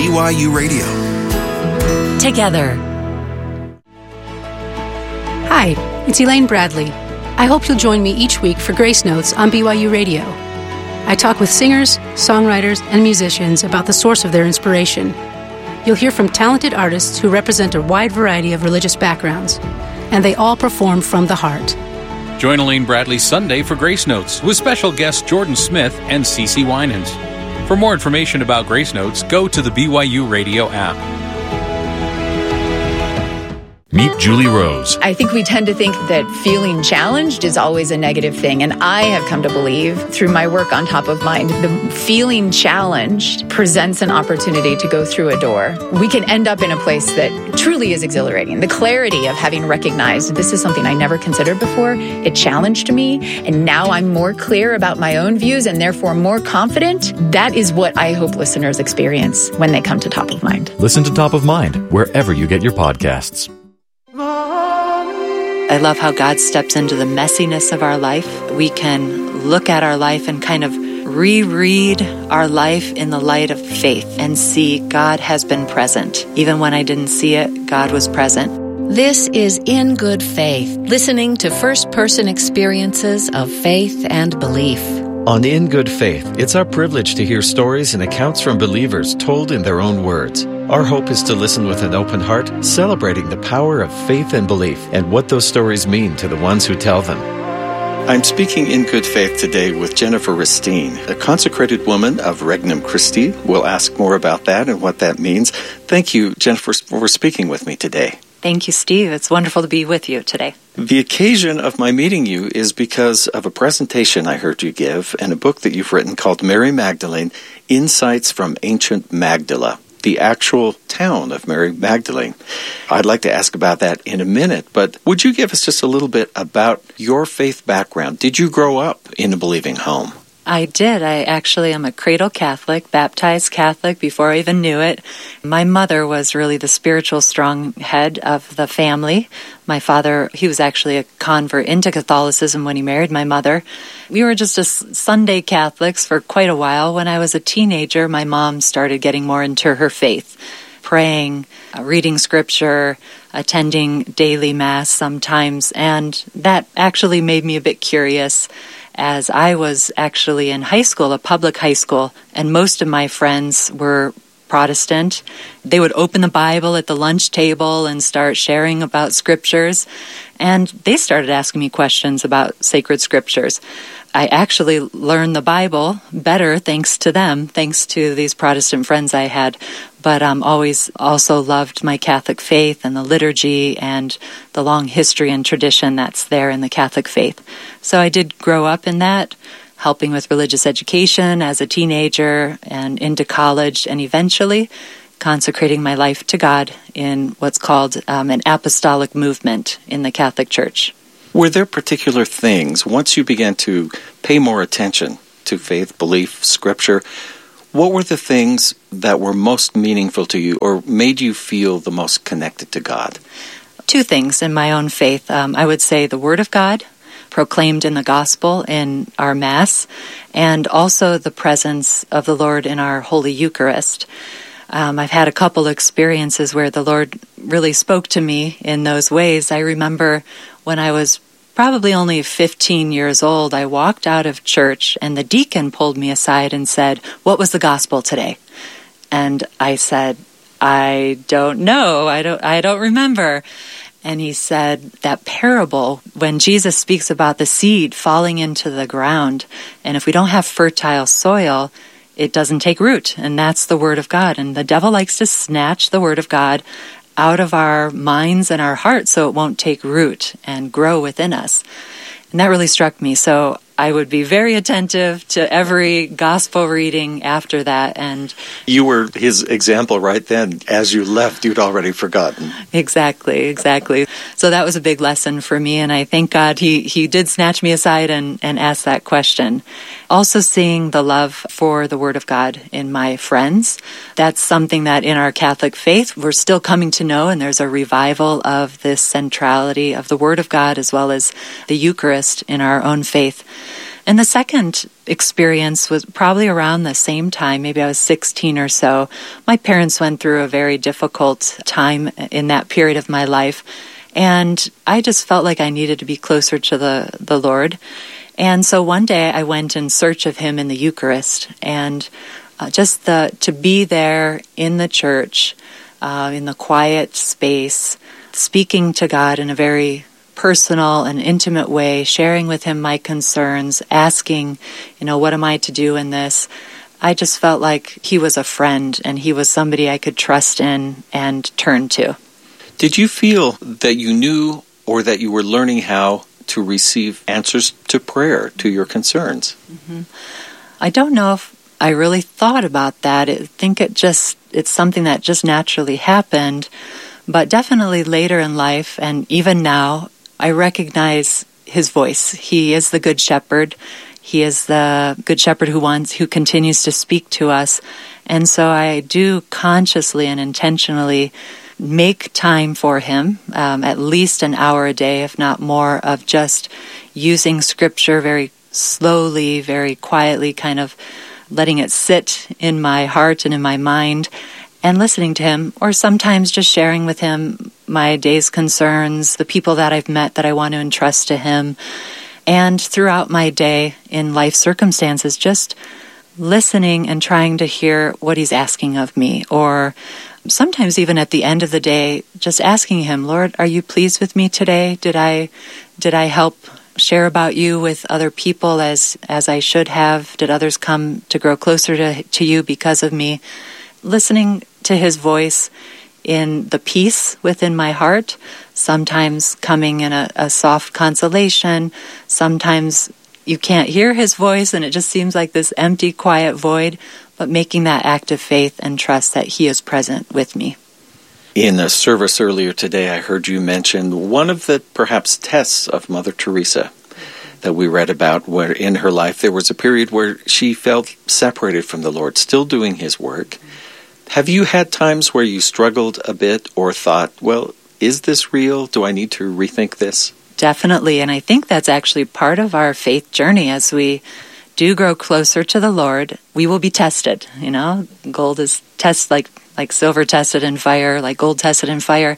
BYU Radio. Together. Hi, it's Elaine Bradley. I hope you'll join me each week for Grace Notes on BYU Radio. I talk with singers, songwriters, and musicians about the source of their inspiration. You'll hear from talented artists who represent a wide variety of religious backgrounds, and they all perform from the heart. Join Elaine Bradley Sunday for Grace Notes with special guests Jordan Smith and CeCe Winans. For more information about Grace Notes, go to the BYU Radio app. Meet Julie Rose. I think we tend to think that feeling challenged is always a negative thing. And I have come to believe through my work on Top of Mind, the feeling challenged presents an opportunity to go through a door. We can end up in a place that truly is exhilarating. The clarity of having recognized this is something I never considered before. It challenged me. And now I'm more clear about my own views and therefore more confident. That is what I hope listeners experience when they come to Top of Mind. Listen to Top of Mind wherever you get your podcasts. I love how God steps into the messiness of our life. We can look at our life and kind of reread our life in the light of faith and see God has been present. Even when I didn't see it, God was present. This is In Good Faith, listening to first-person experiences of faith and belief. On In Good Faith, it's our privilege to hear stories and accounts from believers told in their own words. Our hope is to listen with an open heart, celebrating the power of faith and belief and what those stories mean to the ones who tell them. I'm speaking in good faith today with Jennifer Ristine, a consecrated woman of Regnum Christi. We'll ask more about that and what that means. Thank you, Jennifer, for speaking with me today. Thank you, Steve. It's wonderful to be with you today. The occasion of my meeting you is because of a presentation I heard you give and a book that you've written called Mary Magdalene, Insights from Ancient Magdala, the actual town of Mary Magdalene. I'd like to ask about that in a minute, but would you give us just a little bit about your faith background? Did you grow up in a believing home? I did. I actually am a cradle Catholic, baptized Catholic before I even knew it. My mother was really the spiritual strong head of the family. My father, he was actually a convert into Catholicism when he married my mother. We were just a Sunday Catholics for quite a while. When I was a teenager, my mom started getting more into her faith, praying, reading scripture, attending daily mass sometimes, and that actually made me a bit curious as I was actually in high school, a public high school, and most of my friends were Protestant. They would open the Bible at the lunch table and start sharing about scriptures, and they started asking me questions about sacred scriptures. I actually learned the Bible better thanks to them, thanks to these Protestant friends I had, but always also loved my Catholic faith and the liturgy and the long history and tradition that's there in the Catholic faith. So I did grow up in that, helping with religious education as a teenager and into college, and eventually consecrating my life to God in what's called an apostolic movement in the Catholic Church. Were there particular things, once you began to pay more attention to faith, belief, scripture, what were the things that were most meaningful to you or made you feel the most connected to God? Two things in my own faith. I would say the Word of God, proclaimed in the Gospel in our Mass, and also the presence of the Lord in our Holy Eucharist. I've had a couple experiences where the Lord really spoke to me in those ways. I remember when I was probably only 15 years old, I walked out of church and the deacon pulled me aside and said, "What was the gospel today?" And I said, "I don't know. I don't remember." And he said that parable when Jesus speaks about the seed falling into the ground, and if we don't have fertile soil, it doesn't take root, and that's the Word of God. And the devil likes to snatch the Word of God out of our minds and our hearts so it won't take root and grow within us. And that really struck me. So I would be very attentive to every gospel reading after that. And you were his example right then. As you left, you'd already forgotten. Exactly. So that was a big lesson for me, and I thank God he did snatch me aside and ask that question. Also seeing the love for the Word of God in my friends. That's something that in our Catholic faith we're still coming to know, and there's a revival of this centrality of the Word of God as well as the Eucharist in our own faith. And the second experience was probably around the same time. Maybe I was 16 or so. My parents went through a very difficult time in that period of my life. And I just felt like I needed to be closer to the Lord. And so one day I went in search of him in the Eucharist. And to be there in the church, in the quiet space, speaking to God in a very personal and intimate way, sharing with him my concerns, asking, what am I to do in this? I just felt like he was a friend and he was somebody I could trust in and turn to. Did you feel that you knew or that you were learning how to receive answers to prayer, to your concerns? Mm-hmm. I don't know if I really thought about that. I think it's something that just naturally happened. But definitely later in life, and even now, I recognize his voice. He is the Good Shepherd. He is the Good Shepherd who continues to speak to us. And so I do consciously and intentionally make time for him, at least an hour a day, if not more, of just using Scripture very slowly, very quietly, kind of letting it sit in my heart and in my mind, and listening to him, or sometimes just sharing with him my day's concerns, the people that I've met that I want to entrust to him. And throughout my day in life circumstances, just listening and trying to hear what he's asking of me. Or sometimes even at the end of the day, just asking him, Lord, are you pleased with me today? Did I help share about you with other people as I should have? Did others come to grow closer to you because of me? Listening to his voice in the peace within my heart, sometimes coming in a soft consolation, sometimes you can't hear his voice and it just seems like this empty, quiet void, but making that act of faith and trust that he is present with me. In a service earlier today, I heard you mention one of the perhaps tests of Mother Teresa that we read about, where in her life there was a period where she felt separated from the Lord, still doing his work. Have you had times where you struggled a bit or thought, well, is this real? Do I need to rethink this? Definitely, and I think that's actually part of our faith journey. As we do grow closer to the Lord, we will be tested. Gold is tested like silver tested in fire, like gold tested in fire.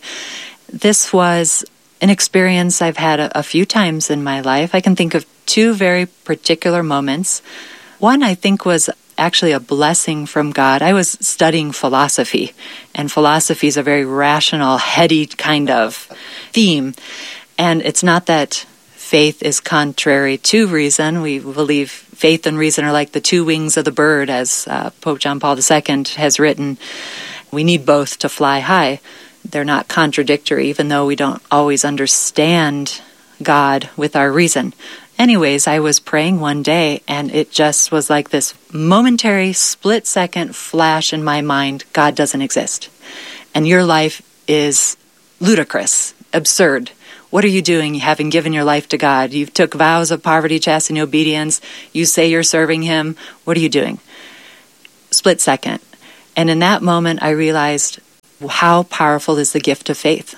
This was an experience I've had a few times in my life. I can think of two very particular moments. One, I think, was actually a blessing from God. I was studying philosophy, and philosophy is a very rational, heady kind of theme. And it's not that faith is contrary to reason. We believe faith and reason are like the two wings of the bird, as Pope John Paul II has written. We need both to fly high. They're not contradictory, even though we don't always understand God with our reason. Anyways, I was praying one day, and it just was like this momentary, split-second flash in my mind: God doesn't exist. And your life is ludicrous, absurd. What are you doing, having given your life to God? You've took vows of poverty, chastity, and obedience. You say you're serving him. What are you doing? Split second. And in that moment, I realized how powerful is the gift of faith.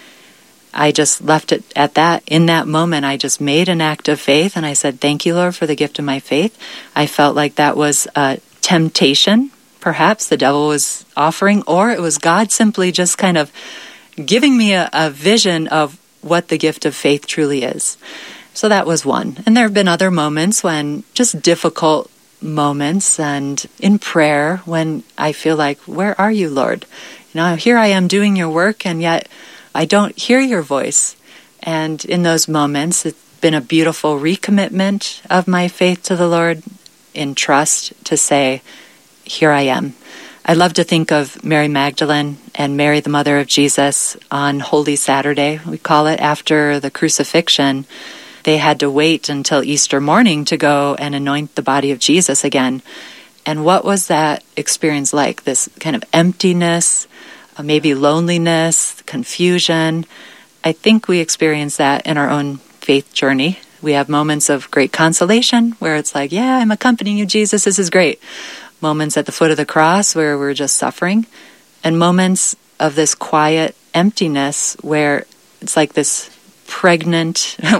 I just left it at that. In that moment, I just made an act of faith, and I said, thank you, Lord, for the gift of my faith. I felt like that was a temptation, perhaps the devil was offering, or it was God simply just kind of giving me a vision of what the gift of faith truly is. So that was one. And there have been other moments when, just difficult moments, and in prayer when I feel like, where are you, Lord? Here I am doing your work, and yet I don't hear your voice. And in those moments, it's been a beautiful recommitment of my faith to the Lord in trust to say, here I am. I love to think of Mary Magdalene and Mary, the mother of Jesus, on Holy Saturday, we call it, after the crucifixion. They had to wait until Easter morning to go and anoint the body of Jesus again. And what was that experience like? This kind of emptiness, maybe loneliness, confusion. I think we experience that in our own faith journey. We have moments of great consolation where it's like, yeah, I'm accompanying you, Jesus, this is great. Moments at the foot of the cross where we're just suffering. And moments of this quiet emptiness where it's like this pregnant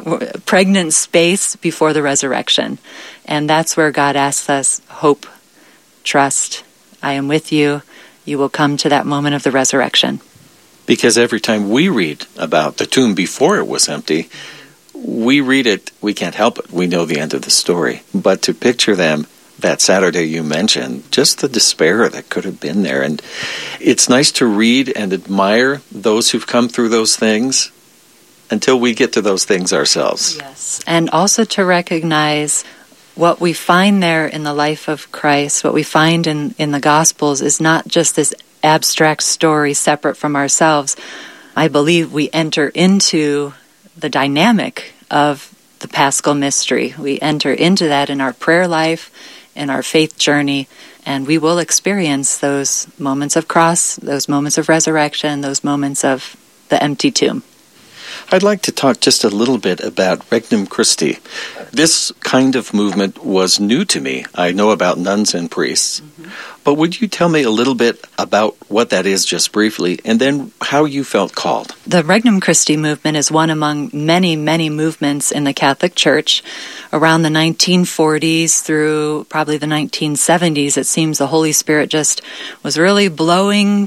space before the resurrection. And that's where God asks us, hope, trust, I am with you. You will come to that moment of the resurrection. Because every time we read about the tomb before it was empty, we read it, we can't help it. We know the end of the story. But to picture them, that Saturday you mentioned, just the despair that could have been there. And it's nice to read and admire those who've come through those things until we get to those things ourselves. Yes, and also to recognize what we find there in the life of Christ, what we find in the Gospels is not just this abstract story separate from ourselves. I believe we enter into the dynamic of the Paschal mystery. We enter into that in our prayer life, in our faith journey, and we will experience those moments of cross, those moments of resurrection, those moments of the empty tomb. I'd like to talk just a little bit about Regnum Christi. This kind of movement was new to me. I know about nuns and priests. But would you tell me a little bit about what that is, just briefly, and then how you felt called? The Regnum Christi movement is one among many, many movements in the Catholic Church. Around the 1940s through probably the 1970s, it seems the Holy Spirit just was really blowing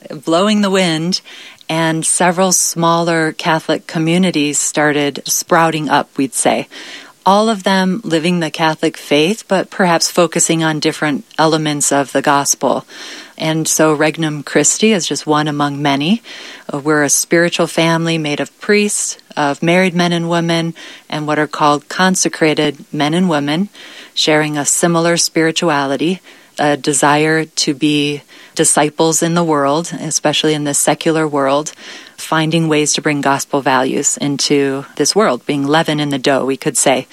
the wind, and several smaller Catholic communities started sprouting up, we'd say. All of them living the Catholic faith, but perhaps focusing on different elements of the gospel. And so Regnum Christi is just one among many. We're a spiritual family made of priests, of married men and women, and what are called consecrated men and women, sharing a similar spirituality, a desire to be disciples in the world, especially in this secular world, finding ways to bring gospel values into this world, being leaven in the dough, we could say.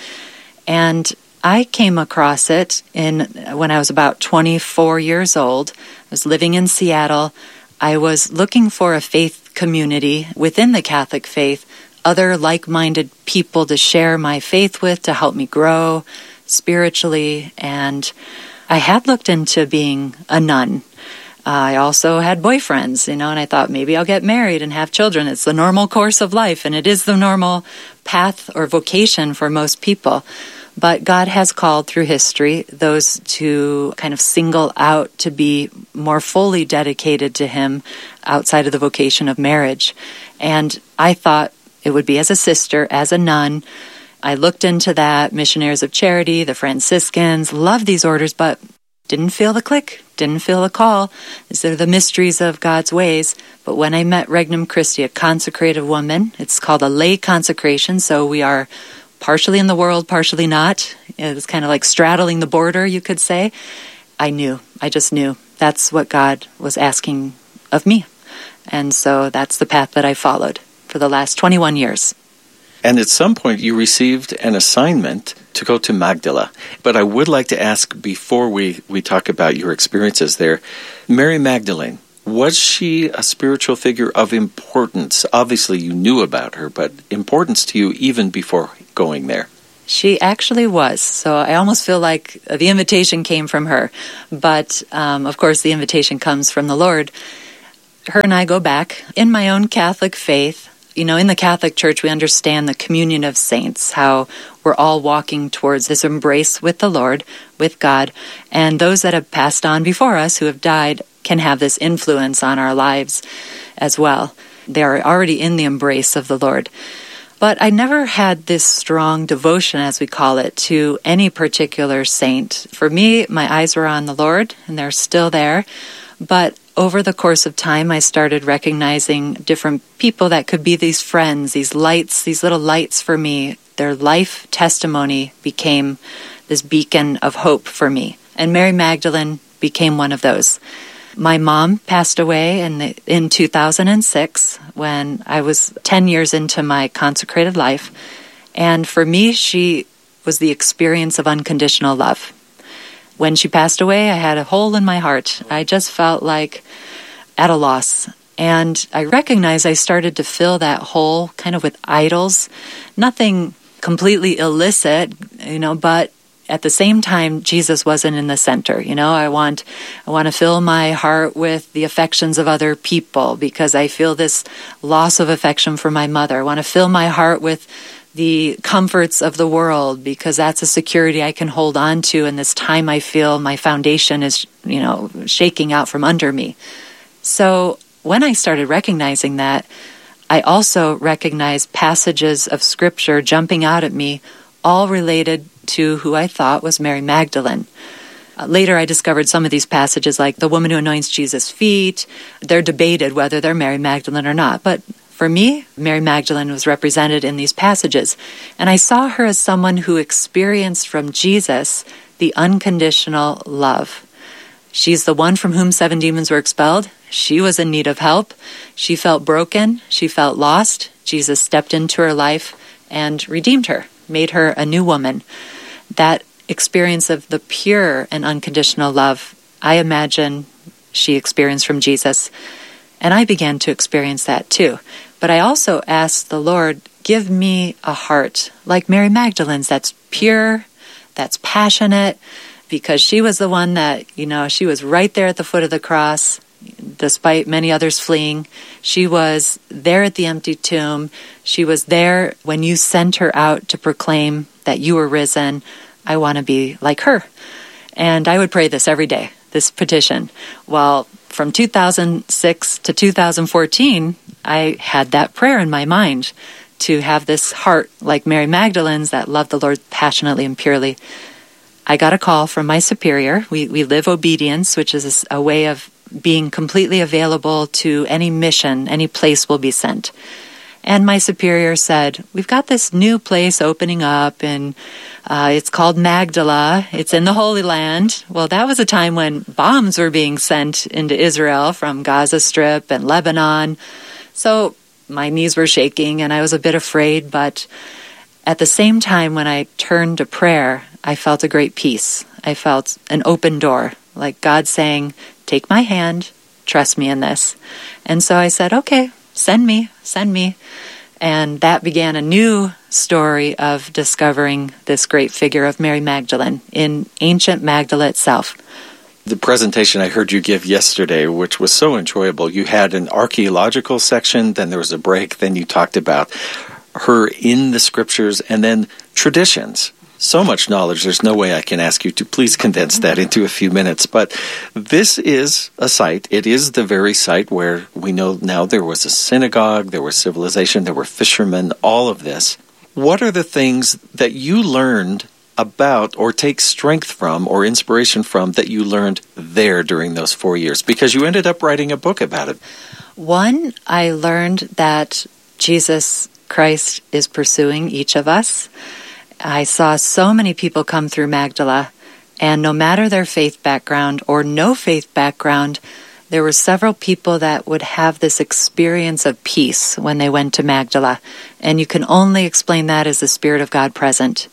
And I came across it when I was about 24 years old. I was living in Seattle. I was looking for a faith community within the Catholic faith, other like-minded people to share my faith with, to help me grow spiritually. And I had looked into being a nun. I also had boyfriends, and I thought maybe I'll get married and have children. It's the normal course of life, and it is the normal path or vocation for most people. But God has called through history those to kind of single out to be more fully dedicated to Him outside of the vocation of marriage. And I thought it would be as a sister, as a nun. I looked into that, Missionaries of Charity, the Franciscans, loved these orders, but didn't feel the click, didn't feel the call. These are the mysteries of God's ways. But when I met Regnum Christi, a consecrated woman, it's called a lay consecration, so we are partially in the world, partially not. It's kind of like straddling the border, you could say. I just knew that's what God was asking of me. And so that's the path that I followed for the last 21 years. And at some point you received an assignment to go to Magdala. But I would like to ask, before we talk about your experiences there, Mary Magdalene, was she a spiritual figure of importance? Obviously you knew about her, but importance to you even before going there? She actually was. So I almost feel like the invitation came from her. But, of course, the invitation comes from the Lord. Her and I go back in my own Catholic faith. In the Catholic Church, we understand the communion of saints, how we're all walking towards this embrace with the Lord, with God, and those that have passed on before us, who have died, can have this influence on our lives as well. They are already in the embrace of the Lord. But I never had this strong devotion, as we call it, to any particular saint. For me, my eyes were on the Lord, and they're still there. But over the course of time, I started recognizing different people that could be these friends, these lights, these little lights for me. Their life testimony became this beacon of hope for me. And Mary Magdalene became one of those. My mom passed away in 2006 when I was 10 years into my consecrated life. And for me, she was the experience of unconditional love. When she passed away, I had a hole in my heart. I just felt like at a loss. And I recognized I started to fill that hole kind of with idols. Nothing completely illicit, but at the same time, Jesus wasn't in the center. I want to fill my heart with the affections of other people because I feel this loss of affection for my mother. I want to fill my heart with the comforts of the world because that's a security I can hold on to in this time I feel my foundation is, shaking out from under me. So when I started recognizing that, I also recognized passages of Scripture jumping out at me, all related to who I thought was Mary Magdalene. Later, I discovered some of these passages, like the woman who anoints Jesus' feet. They're debated whether they're Mary Magdalene or not. But for me, Mary Magdalene was represented in these passages. And I saw her as someone who experienced from Jesus the unconditional love. She's the one from whom 7 demons were expelled. She was in need of help. She felt broken. She felt lost. Jesus stepped into her life and redeemed her, made her a new woman. That experience of the pure and unconditional love, I imagine she experienced from Jesus. And I began to experience that too. But I also asked the Lord, give me a heart like Mary Magdalene's that's pure, that's passionate, because she was the one that, she was right there at the foot of the cross, despite many others fleeing. She was there at the empty tomb. She was there when you sent her out to proclaim that you were risen. I want to be like her. And I would pray this every day, this petition. Well, from 2006 to 2014, I had that prayer in my mind to have this heart like Mary Magdalene's that loved the Lord passionately and purely. I got a call from my superior. We live obedience, which is a way of being completely available to any mission, any place we'll be sent. And my superior said, we've got this new place opening up, and it's called Magdala. It's in the Holy Land. Well, that was a time when bombs were being sent into Israel from Gaza Strip and Lebanon. So my knees were shaking, and I was a bit afraid, but at the same time, when I turned to prayer, I felt a great peace. I felt an open door, like God saying, take my hand, trust me in this. And so I said, okay, send me. And that began a new story of discovering this great figure of Mary Magdalene in ancient Magdala itself. The presentation I heard you give yesterday, which was so enjoyable, you had an archaeological section, then there was a break, then you talked about her in the Scriptures, and then traditions. So much knowledge, there's no way I can ask you to please condense that into a few minutes. But this is a site, it is the very site where we know now there was a synagogue, there was civilization, there were fishermen, all of this. What are the things that you learned about or take strength from or inspiration from that you learned there during those 4 years? Because you ended up writing a book about it. One, I learned that Jesus Christ is pursuing each of us. I saw so many people come through Magdala, and no matter their faith background or no faith background, there were several people that would have this experience of peace when they went to Magdala, and you can only explain that as the Spirit of God present.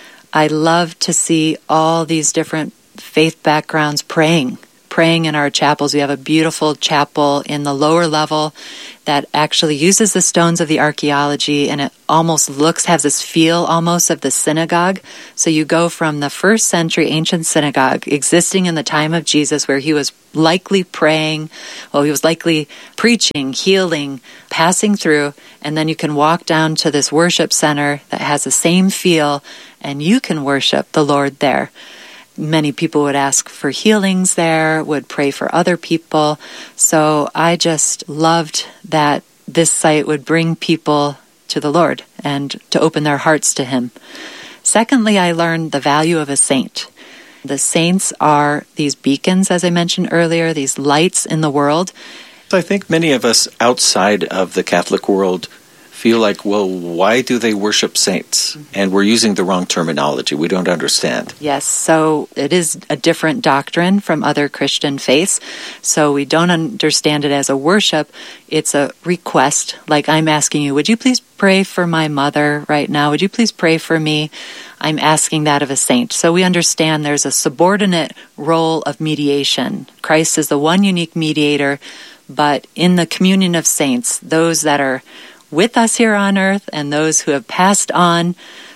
I love to see all these different faith backgrounds praying in our chapels. We have a beautiful chapel in the lower level that actually uses the stones of the archaeology, and it almost has this feel almost of the synagogue. So you go from the first century ancient synagogue existing in the time of Jesus, where he was likely praying, he was likely preaching, healing, passing through, and then you can walk down to this worship center that has the same feel, and you can worship the Lord there. Many people would ask for healings there, would pray for other people. So I just loved that this site would bring people to the Lord and to open their hearts to Him. Secondly, I learned the value of a saint. The saints are these beacons, as I mentioned earlier, these lights in the world. I think many of us outside of the Catholic world feel like, well, why do they worship saints? And we're using the wrong terminology. We don't understand. Yes, so it is a different doctrine from other Christian faiths. So we don't understand it as a worship. It's a request. Like I'm asking you, would you please pray for my mother right now? Would you please pray for me? I'm asking that of a saint. So we understand there's a subordinate role of mediation. Christ is the one unique mediator, but in the communion of saints, those that are with us here on earth and those who have passed on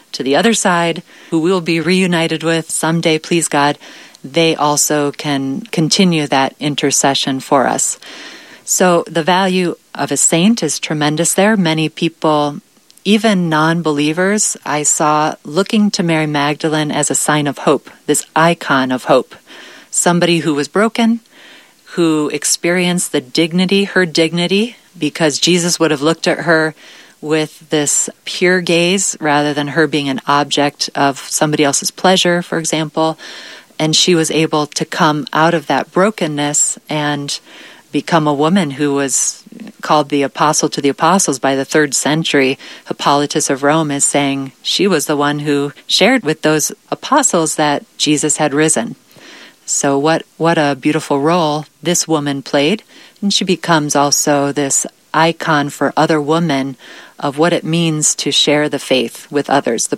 to the other side, who we'll be reunited with someday, please God, they also can continue that intercession for us. So the value of a saint is tremendous there. Many people, even non-believers, I saw looking to Mary Magdalene as a sign of hope, this icon of hope. Somebody who was broken, who experienced the dignity, her dignity, because Jesus would have looked at her with this pure gaze rather than her being an object of somebody else's pleasure, for example. And she was able to come out of that brokenness and become a woman who was called the apostle to the apostles by the 3rd century. Hippolytus of Rome is saying she was the one who shared with those apostles that Jesus had risen. So what a beautiful role this woman played. And she becomes also this icon for other women of what it means to share the faith with others,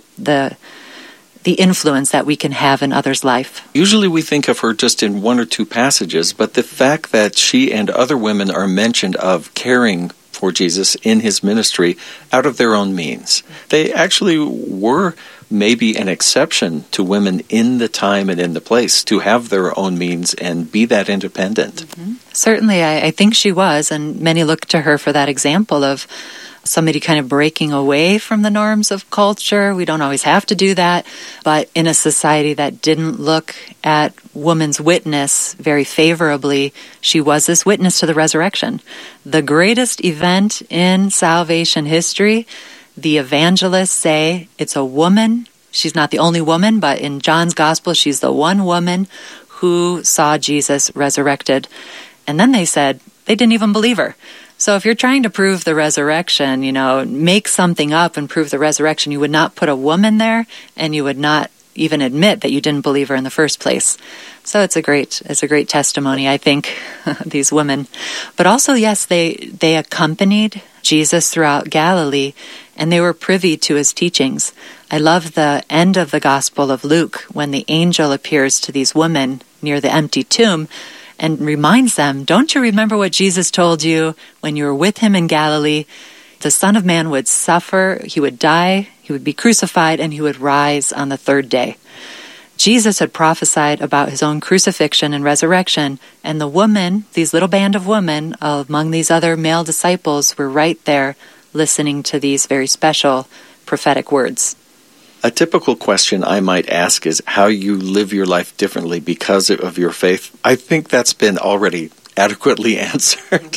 the influence that we can have in others' life. Usually we think of her just in 1 or 2 passages, but the fact that she and other women are mentioned of caring for Jesus in his ministry out of their own means. They actually were maybe an exception to women in the time and in the place to have their own means and be that independent. Mm-hmm. Certainly, I think she was, and many look to her for that example of somebody kind of breaking away from the norms of culture. We don't always have to do that, but in a society that didn't look at woman's witness very favorably, she was this witness to the resurrection. The greatest event in salvation history, the evangelists say it's a woman. She's not the only woman, but in John's gospel, she's the one woman who saw Jesus resurrected. And then they said they didn't even believe her. So if you're trying to prove the resurrection, make something up and prove the resurrection, you would not put a woman there, and you would not even admit that you didn't believe her in the first place. So it's a great testimony, I think, these women. But also, yes, they accompanied Jesus throughout Galilee, and they were privy to his teachings. I love the end of the Gospel of Luke when the angel appears to these women near the empty tomb and reminds them, don't you remember what Jesus told you when you were with him in Galilee? The Son of Man would suffer, he would die, he would be crucified, and he would rise on the 3rd day. Jesus had prophesied about his own crucifixion and resurrection, and the woman, these little band of women, among these other male disciples, were right there listening to these very special prophetic words. A typical question I might ask is how you live your life differently because of your faith. I think that's been already adequately answered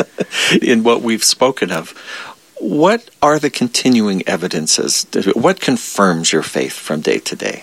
in what we've spoken of. What are the continuing evidences? What confirms your faith from day to day?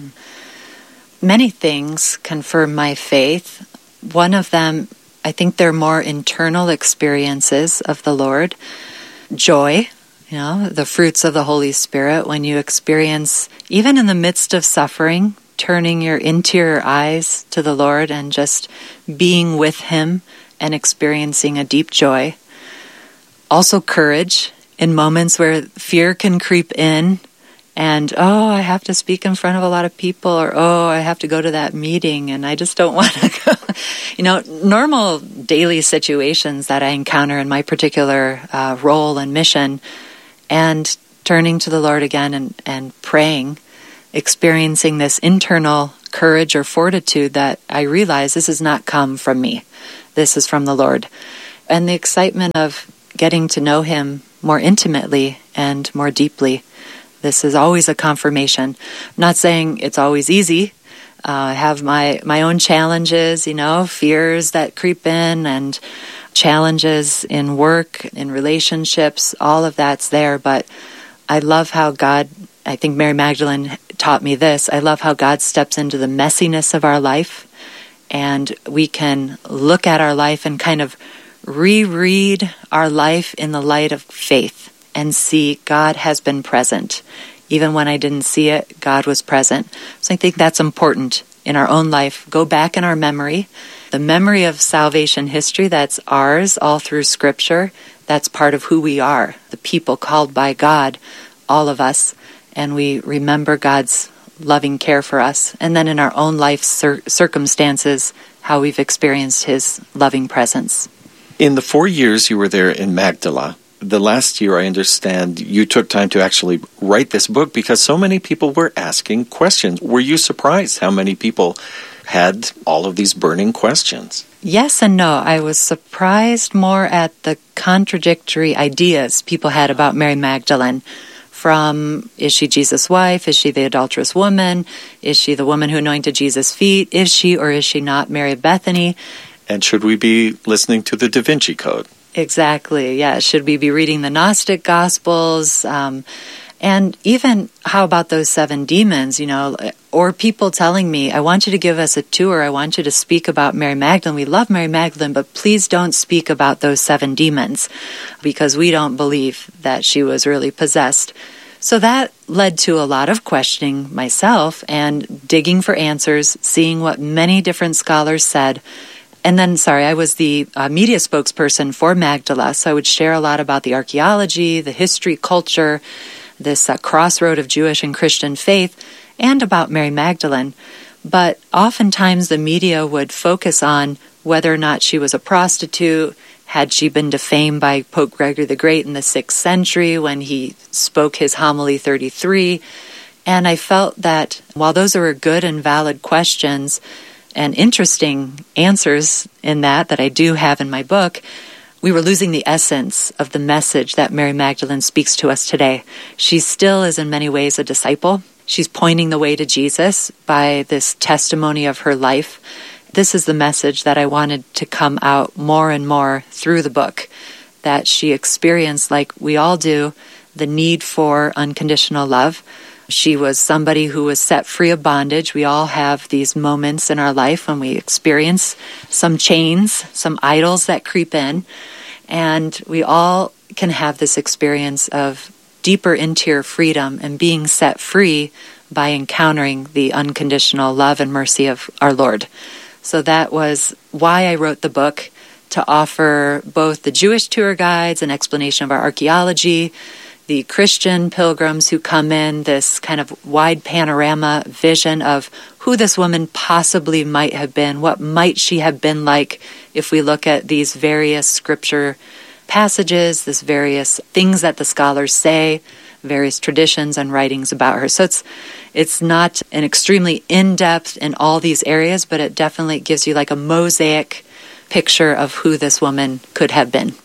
Many things confirm my faith. One of them, I think they're more internal experiences of the Lord. Joy. The fruits of the Holy Spirit, when you experience, even in the midst of suffering, turning your interior eyes to the Lord and just being with him and experiencing a deep joy. Also courage in moments where fear can creep in and, I have to speak in front of a lot of people, or, I have to go to that meeting and I just don't want to go. Normal daily situations that I encounter in my particular role and mission, and turning to the Lord again and praying, experiencing this internal courage or fortitude that I realize this has not come from me. This is from the Lord. And the excitement of getting to know him more intimately and more deeply. This is always a confirmation. I'm not saying it's always easy. I have my own challenges, fears that creep in, and challenges in work, in relationships, all of that's there. But I love how God, I think Mary Magdalene taught me this, I love how God steps into the messiness of our life, and we can look at our life and kind of reread our life in the light of faith and see God has been present. Even when I didn't see it, God was present. So I think that's important in our own life. Go back in our memory, the memory of salvation history that's ours all through Scripture. That's part of who we are, the people called by God, all of us. And we remember God's loving care for us. And then in our own life circumstances, how we've experienced his loving presence. In the 4 years you were there in Magdala, the last year, I understand, you took time to actually write this book because so many people were asking questions. Were you surprised how many people had all of these burning questions? Yes and no. I was surprised more at the contradictory ideas people had about Mary Magdalene. From, is she Jesus' wife? Is she the adulterous woman? Is she the woman who anointed Jesus' feet? Is she or is she not Mary of Bethany? And should we be listening to the Da Vinci Code? Exactly, yeah. Should we be reading the Gnostic Gospels? And even, how about those 7 demons, or people telling me, I want you to give us a tour. I want you to speak about Mary Magdalene. We love Mary Magdalene, but please don't speak about those 7 demons because we don't believe that she was really possessed. So that led to a lot of questioning myself and digging for answers, seeing what many different scholars said. And then, I was the media spokesperson for Magdala, so I would share a lot about the archaeology, the history, culture, this crossroad of Jewish and Christian faith, and about Mary Magdalene. But oftentimes the media would focus on whether or not she was a prostitute. Had she been defamed by Pope Gregory the Great in the 6th century when he spoke his homily 33? And I felt that while those were good and valid questions and interesting answers in that I do have in my book, we were losing the essence of the message that Mary Magdalene speaks to us today. She still is in many ways a disciple. She's pointing the way to Jesus by this testimony of her life. This is the message that I wanted to come out more and more through the book, that she experienced, like we all do, the need for unconditional love. She was somebody who was set free of bondage. We all have these moments in our life when we experience some chains, some idols that creep in, and we all can have this experience of deeper interior freedom and being set free by encountering the unconditional love and mercy of our Lord. So that was why I wrote the book, to offer both the Jewish tour guides an explanation of our archaeology, the Christian pilgrims who come in, this kind of wide panorama vision of who this woman possibly might have been, what might she have been like if we look at these various scripture passages, these various things that the scholars say, various traditions and writings about her. So it's not an extremely in-depth in all these areas, but it definitely gives you like a mosaic picture of who this woman could have been.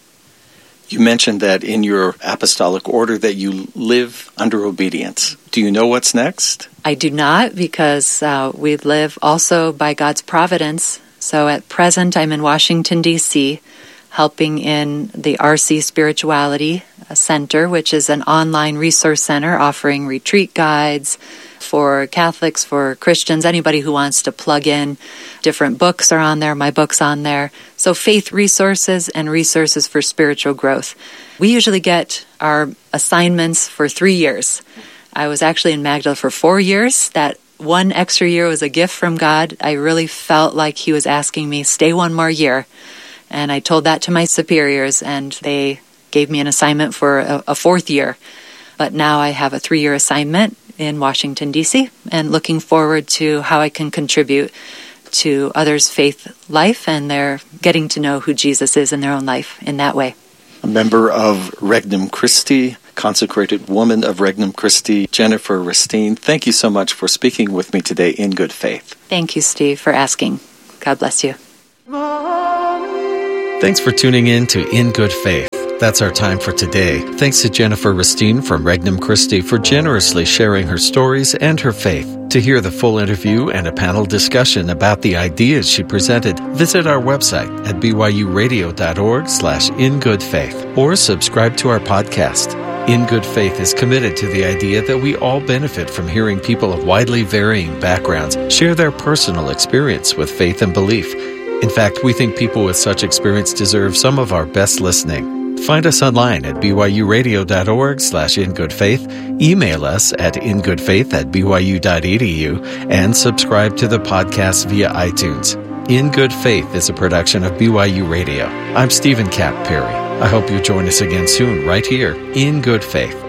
You mentioned that in your apostolic order that you live under obedience. Do you know what's next? I do not, because we live also by God's providence. So at present, I'm in Washington, D.C., helping in the RC Spirituality Center, which is an online resource center offering retreat guides for Catholics, for Christians, anybody who wants to plug in. Different books are on there, my book's on there. So faith resources and resources for spiritual growth. We usually get our assignments for 3 years. I was actually in Magdala for 4 years. That one extra year was a gift from God. I really felt like He was asking me, stay 1 more year. And I told that to my superiors, and they gave me an assignment for a 4th year. But now I have a 3-year assignment in Washington, D.C., and looking forward to how I can contribute to others' faith life and their getting to know who Jesus is in their own life in that way. A member of Regnum Christi, consecrated woman of Regnum Christi, Jennifer Ristine, thank you so much for speaking with me today in good faith. Thank you, Steve, for asking. God bless you. Thanks for tuning in to In Good Faith. That's our time for today. Thanks to Jennifer Ristine from Regnum Christi for generously sharing her stories and her faith. To hear the full interview and a panel discussion about the ideas she presented, visit our website at byuradio.org/ingoodfaith or subscribe to our podcast. In Good Faith is committed to the idea that we all benefit from hearing people of widely varying backgrounds share their personal experience with faith and belief. In fact, we think people with such experience deserve some of our best listening. Find us online at byuradio.org/ingoodfaith, email us at ingoodfaith@byu.edu, and subscribe to the podcast via iTunes. In Good Faith is a production of BYU Radio. I'm Stephen Cap Perry. I hope you join us again soon right here in Good Faith.